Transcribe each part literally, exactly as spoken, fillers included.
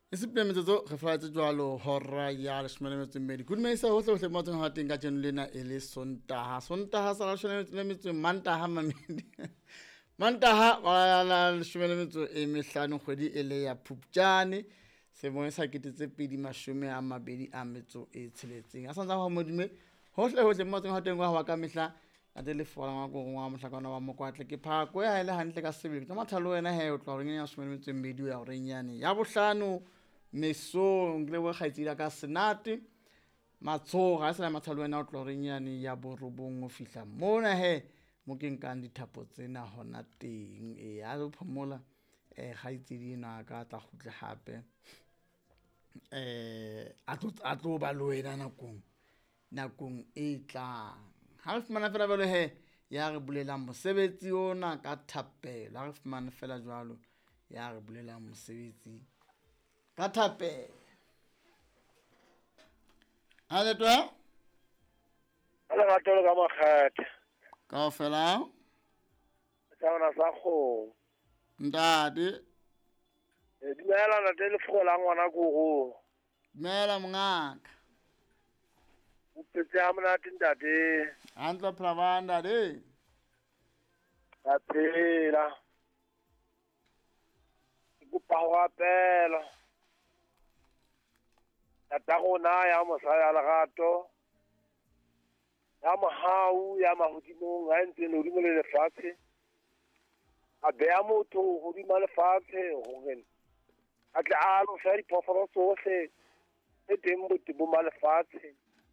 Isipe metsotso re faetse jwalo hora ya leshome le metso e mmedi. Good morning sir, hohle hohle mo tseng ha teng ka jeno lena e le Sontaha. Sontaha sa leshome le metso Mantaha mamedi. Mantaha wa leshome le metso e mehlano kgwedi e le ya Phupjane. Selemong sa kete tse pedi mashome a mabedi a metso e tsheletseng. A santsa ho modime hohle hohle mo tseng ha teng wa ka mehla a tele fola wa go ngwa mohlakana wa mokwatle ke phako ya ile hantle ka sebele tsa mathalo wena he o tla re nya leshome le metso e mmedi ya re nyane ya bohlano meso ngle wa khaitsila ka senate matso ga se la mathalo wena o tla re nyane ya borobong o fihla mona he mo ke nkang dithapo tsena hona teng e a go phomola eh khaitsedi ena ka tla khutle hape eh a tlo a tlo ba lo wena nakong nakong e tlang ha re fumana fela bale he ya re bulela mosebetsi ona ka thapelo ha re fumana fela jwalo ya re bulela mosebetsi ka thapelo a le twa ala ga tolo ka makgethe ka fela sa ona sa kgo ndade e dimela na tele fola ngwana go go mela mngaka o petse a mona tindade antla plavanda de a phela go pawa pela ta go na ya mosaya la gato ya mahau ya mahudimo ga ntse no dimole le fatshe a bea motho go di male fatshe go gen a tla a lo sa di poforo tsohle e teng bo bo male fatshe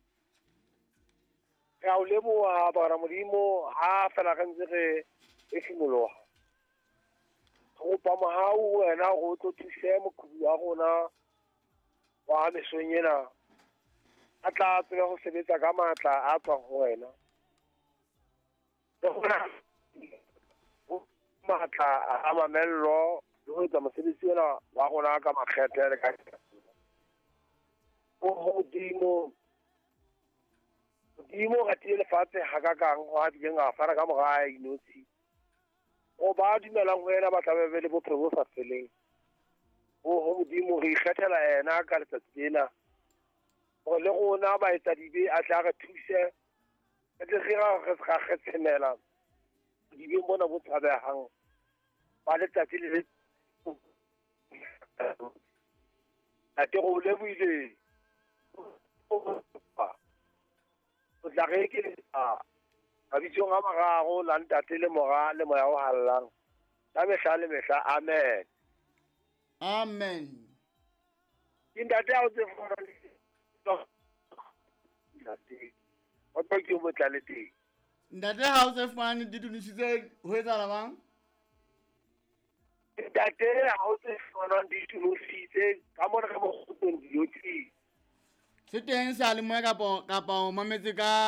ya o lebo a bara modimo ha fela ga ntse re e simologa go pa mahau wena go tlo thuse mo kubu ya gona wa mesonyena a tla tsela go sebetsa ka matla a tswa go wena matla a mamello le go etsa mosebetsi ona wa gona ka makgethe le ka o godimo godimo ga tile lefatshe ga ka kang go a dileng a fara ka moga inotsi o ba dumelang wena ba tla be le bophelo bo sa feleng o modimo re ikgethela ena ka letsatsi lena go le gona ba etsa dibe a tla re thuse e tle re ga ga kgetsemela dibe bona bo tshabehang ba letsatsi le a te go le buile o tla re ke a a bitso ga magago la ntate le moga le moya o hallang la mehla le mehla amen amen ntate a o tse fora ntate o tlo ke mo tla le teng ndate ha o se fane di tunisitse ho etsa bang ntate ha o tse fora di tunisitse ka mona ka mo khutong di yotsi se teng sa le mo ka ka pa o mametse ka